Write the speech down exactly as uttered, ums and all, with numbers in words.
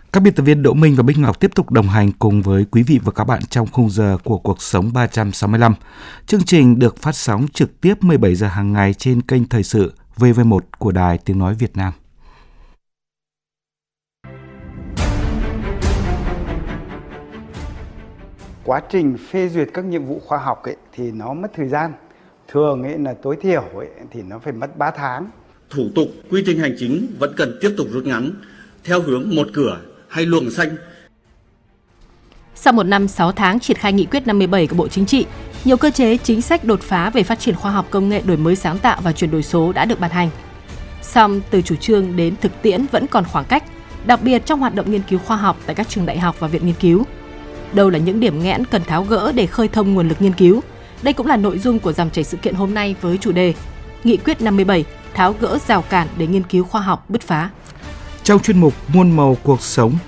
Các biên tập viên Đỗ Minh và Bích Ngọc tiếp tục đồng hành cùng với quý vị và các bạn trong khung giờ của Cuộc sống ba trăm sáu mươi lăm. Chương trình được phát sóng trực tiếp mười bảy giờ hàng ngày trên kênh Thời sự vê vê một của Đài Tiếng Nói Việt Nam. Quá trình phê duyệt các nhiệm vụ khoa học ấy, thì nó mất thời gian. Thường ấy là tối thiểu ấy, thì nó phải mất ba tháng. Thủ tục, quy trình hành chính vẫn cần tiếp tục rút ngắn theo hướng một cửa hay luồng xanh. Sau một năm sáu tháng triển khai nghị quyết năm mươi bảy của Bộ Chính trị, nhiều cơ chế chính sách đột phá về phát triển khoa học công nghệ, đổi mới sáng tạo và chuyển đổi số đã được ban hành. Song từ chủ trương đến thực tiễn vẫn còn khoảng cách, đặc biệt trong hoạt động nghiên cứu khoa học tại các trường đại học và viện nghiên cứu. Đâu là những điểm nghẽn cần tháo gỡ để khơi thông nguồn lực nghiên cứu? Đây cũng là nội dung của dòng chảy sự kiện hôm nay với chủ đề Nghị quyết năm mươi bảy tháo gỡ rào cản để nghiên cứu khoa học bứt phá. Trong chuyên mục Muôn màu cuộc sống,